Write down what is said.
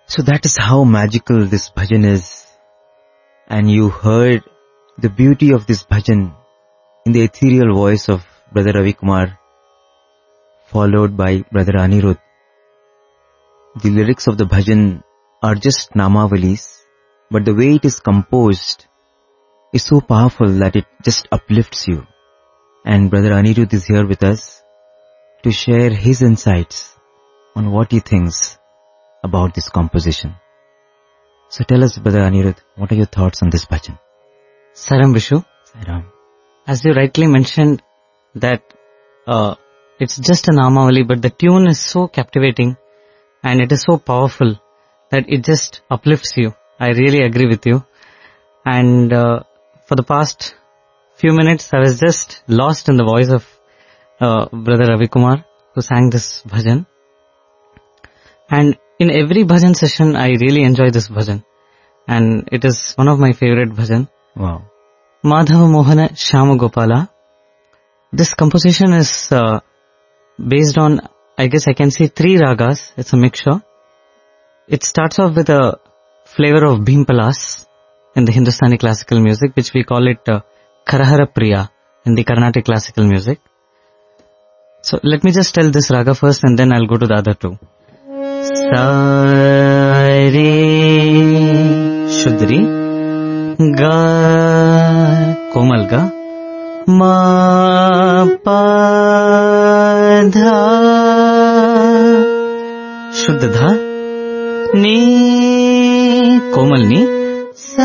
So that is how magical this bhajan is. And you heard the beauty of this bhajan in the ethereal voice of Brother Ravi Kumar, followed by Brother Anirudh. The lyrics of the bhajan are just namavalis, but the way it is composed is so powerful that it just uplifts you. And Brother Anirudh is here with us to share his insights on what he thinks about this composition. So tell us, Brother Anirudh, what are your thoughts on this bhajan? Saram Vishu. Saram. As you rightly mentioned that it's just a namavali, but the tune is so captivating and it is so powerful that it just uplifts you. I really agree with you. And for the past few minutes, I was just lost in the voice of Brother Ravi Kumar, who sang this bhajan. And in every bhajan session, I really enjoy this bhajan. And it is one of my favorite bhajan. Wow. Madhava Mohana Shyama Gopala. This composition is based on, I guess I can say 3 ragas. It's a mixture. It starts off with a flavor of Bhimpalas in the Hindustani classical music, which we call it Karahara Priya in the Carnatic classical music. So let me just tell this raga first and then I'll go to the other 2. Sa re Shudri Ga Komal Ga Ma Pa Dha Shuddha Dha Ni Komal Ni